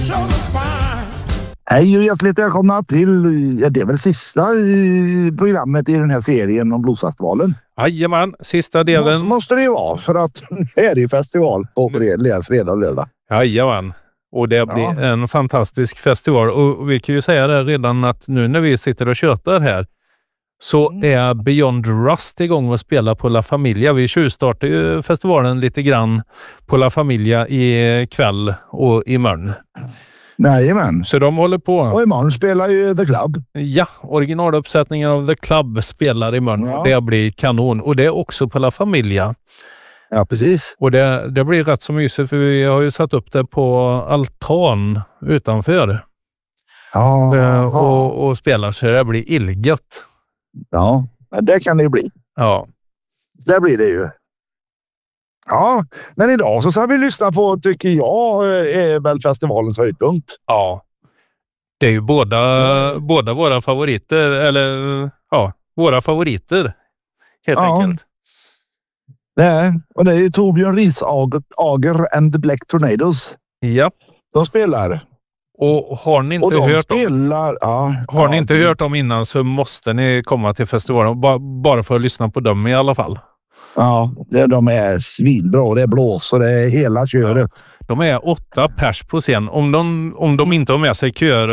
Hej och hjärtligt välkomna till, det är väl sista programmet i den här serien om Bluesfestivalen. Jajamän, sista delen. Måste det ju vara, för att det är ju festival på fredag och lördag. Jajamän, och det blir en fantastisk festival. Och vi kan ju säga det redan att nu när vi sitter och tjötar här så är Beyond Rust igång och spelar på La Familia. Vi tjuvstartar ju festivalen lite grann på La Familia i kväll och imorgon. Jajamän. Så de håller på. Och imorgon spelar ju The Club. Ja, originaluppsättningen av The Club spelar imorgon. Ja. Det blir kanon. Och det är också på La Familia. Ja, precis. Och det blir rätt så mysigt, för vi har ju satt upp det på altan utanför. Ja. Och spelar, så det blir illgött. Ja, det kan det ju bli. Ja. Det blir det ju. Ja, men idag så ska vi lyssna på, tycker jag, är väl festivalens höjdpunkt. Ja. Det är ju båda våra favoriter, eller våra favoriter helt enkelt. Det är ju Torbjörn Risager and the Black Tornadoes. Ja. De spelar. Och har ni inte hört dem innan, så måste ni komma till festivalen bara för att lyssna på dem i alla fall. Ja, de är svinbra. Det är blås och det är hela köret. De är 8 pers på scen. Om de inte har med sig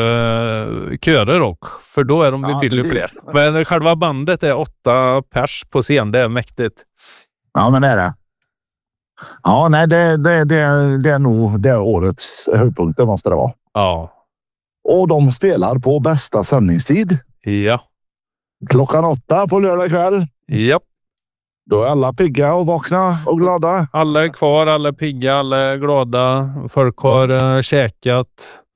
körer dock. För då är de betydligt fler. Men själva bandet är 8 pers på scen. Det är mäktigt. Ja, men det är det. Ja, nej, det är nog det årets höjdpunkt. Det måste det vara. Ja. Och de spelar på bästa sändningstid. Ja. 8:00 på lördag kväll. Ja. Då är alla pigga och vakna och glada. Alla är kvar, alla är pigga, alla är glada. Folk har käkat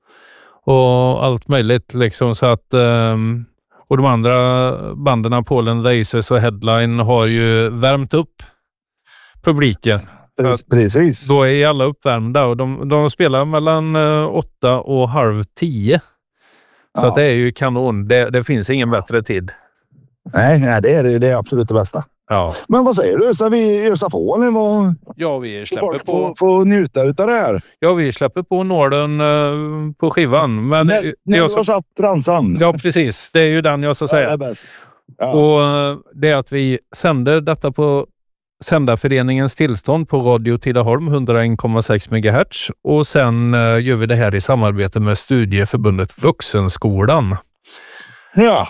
och allt möjligt liksom, så att och de andra banden, Polen, The Aces och Headline, har ju värmt upp publiken. Precis. Då är alla uppvärmda och de spelar mellan 8 och halv 10. Så att det är ju kanon. Det finns ingen bättre tid. Nej, det är absolut det bästa. Ja. Men vad säger du? Ska vi ösa på eller vad? Ja, vi släpper på. Få njuta utav det här. Ja, vi släpper på nålen på skivan. Men när jag har satt transan. Ja, precis. Det är ju den jag ska säga. Det är bäst. Ja. Och det är att vi sänder detta på Sändarföreningens tillstånd på Radio Tidaholm 101,6 MHz. Och sen gör vi det här i samarbete med Studieförbundet Vuxenskolan. Ja.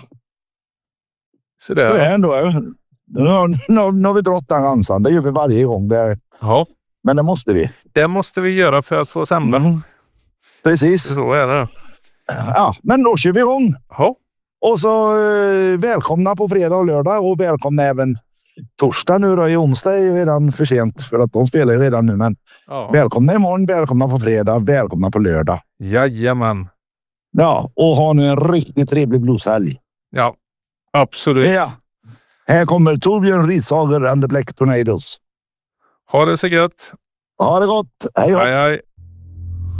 Så det är ändå. Nu har vi drott den ransan. Det gör vi varje gång. Ja. Men det måste vi. Det måste vi göra för att få sända. Precis. Så är det. Ja, men då kör vi igång. Ja. Och så välkomna på fredag och lördag. Och välkomna även torsdag nu då. I onsdag är ju redan för sent, för att de spelar redan nu. Men välkomna imorgon, välkomna på fredag, välkomna på lördag. Jajamän. Ja, och ha nu en riktigt trevlig blueshelg. Ja, absolut. Ja. Här kommer Torbjörn Risager and the Black Tornadoes. Ha det så gött. Ha det gott. Hej. Hej.